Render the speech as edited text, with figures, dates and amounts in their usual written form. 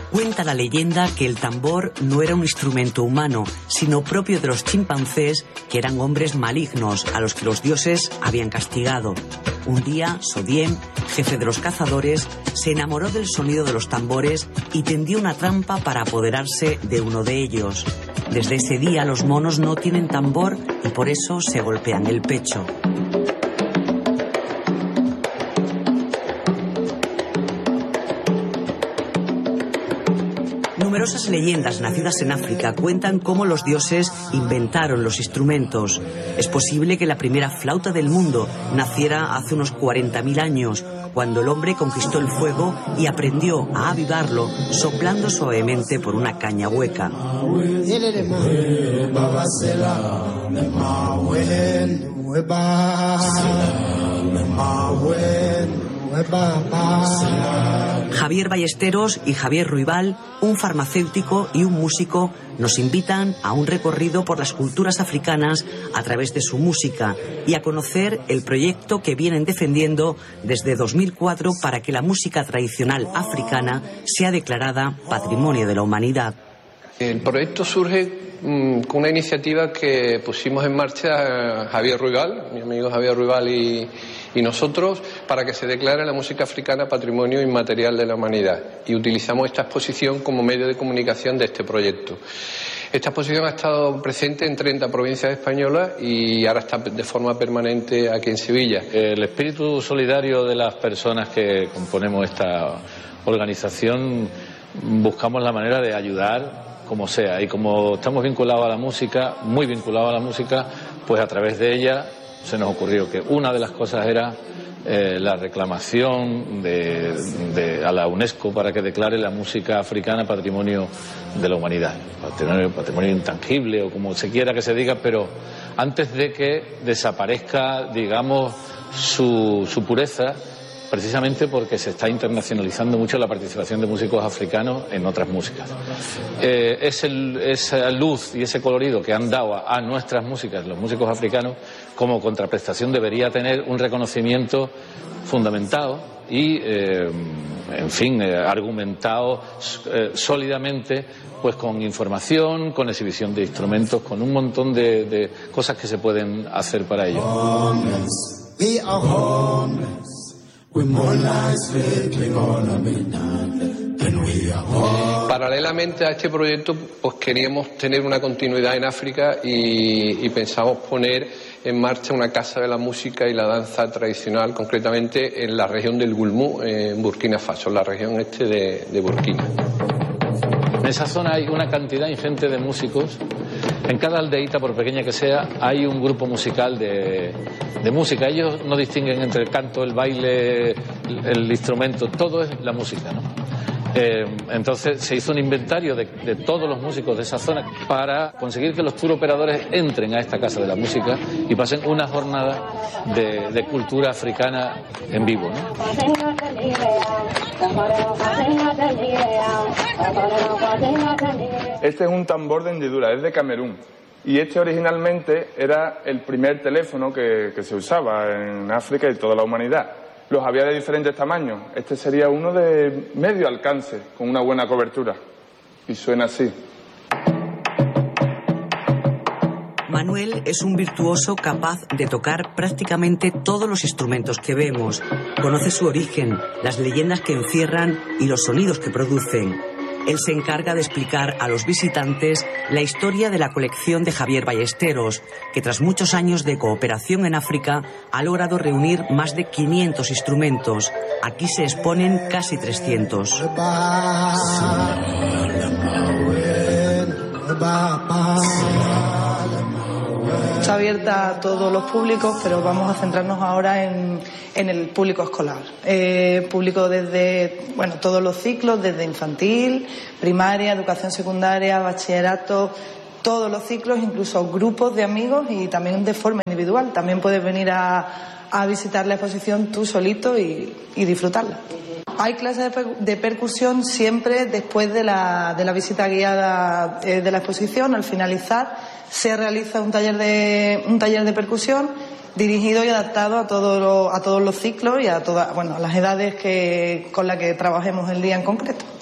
Cuenta la leyenda que el tambor no era un instrumento humano, sino propio de los chimpancés, que eran hombres malignos a los que los dioses habían castigado. Un día, Sodiem, jefe de los cazadores, se enamoró del sonido de los tambores y tendió una trampa para apoderarse de uno de ellos. Desde ese día los monos no tienen tambor y por eso se golpean el pecho. Numerosas leyendas nacidas en África cuentan cómo los dioses inventaron los instrumentos. Es posible que la primera flauta del mundo naciera hace unos 40.000 años, cuando el hombre conquistó el fuego y aprendió a avivarlo soplando suavemente por una caña hueca. Javier Ballesteros y Javier Ruibal, un farmacéutico y un músico, nos invitan a un recorrido por las culturas africanas a través de su música y a conocer el proyecto que vienen defendiendo desde 2004 para que la música tradicional africana sea declarada Patrimonio de la Humanidad. El proyecto surge con una iniciativa que pusimos en marcha Javier Ruibal, mi amigo Javier Ruibal y nosotros, para que se declare la música africana Patrimonio Inmaterial de la Humanidad, y utilizamos esta exposición como medio de comunicación de este proyecto. Esta exposición ha estado presente en 30 provincias españolas y ahora está de forma permanente aquí en Sevilla. El espíritu solidario de las personas que componemos esta organización, buscamos la manera de ayudar como sea, y como estamos vinculados a la música, muy vinculados a la música, pues a través de ella se nos ocurrió que una de las cosas era la reclamación a la UNESCO para que declare la música africana Patrimonio de la Humanidad, patrimonio intangible o como se quiera que se diga, pero antes de que desaparezca, digamos, su pureza, precisamente porque se está internacionalizando mucho la participación de músicos africanos en otras músicas. Esa luz y ese colorido que han dado a nuestras músicas, los músicos africanos, como contraprestación debería tener un reconocimiento fundamentado y, en fin, argumentado sólidamente, pues con información, con exhibición de instrumentos, con un montón de cosas que se pueden hacer para ello. Paralelamente a este proyecto, pues queríamos tener una continuidad en África y pensamos poner en marcha una casa de la música y la danza tradicional, concretamente en la región del Gulmú, en Burkina Faso, la región de Burkina. En esa zona hay una cantidad ingente de músicos. En cada aldeíta, por pequeña que sea, hay un grupo musical de música. Ellos no distinguen entre el canto, el baile, el instrumento, todo es la música, ¿no? Entonces se hizo un inventario de todos los músicos de esa zona para conseguir que los tour operadores entren a esta casa de la música y pasen una jornada de cultura africana en vivo, ¿no? Este es un tambor de hendidura, es de Camerún. Y este originalmente era el primer teléfono que se usaba en África y toda la humanidad. Los había de diferentes tamaños. Este sería uno de medio alcance, con una buena cobertura. Y suena así. Manuel es un virtuoso capaz de tocar prácticamente todos los instrumentos que vemos. Conoce su origen, las leyendas que encierran y los sonidos que producen. Él se encarga de explicar a los visitantes la historia de la colección de Javier Ballesteros, que tras muchos años de cooperación en África ha logrado reunir más de 500 instrumentos. Aquí se exponen casi 300. Está abierta a todos los públicos, pero vamos a centrarnos ahora en el público escolar. Público desde, todos los ciclos, desde infantil, primaria, educación secundaria, bachillerato, todos los ciclos, incluso grupos de amigos y también de forma individual. También puedes venir a visitar la exposición tú solito y disfrutarla. Hay clases de percusión siempre después de la visita guiada de la exposición. Al finalizar se realiza un taller de percusión dirigido y adaptado a todos los ciclos y a todas las edades con las que trabajemos el día en concreto.